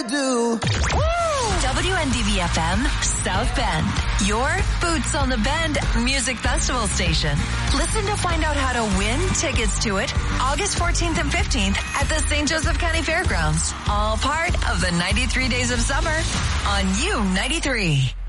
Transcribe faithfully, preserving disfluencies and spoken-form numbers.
do. W N D V F M, South Bend. Your Boots on the Bend Music Festival station. Listen to find out how to win tickets to it August fourteenth and fifteenth at the Saint Joseph County Fairgrounds. All part of the ninety-three Days of Summer on U ninety-three.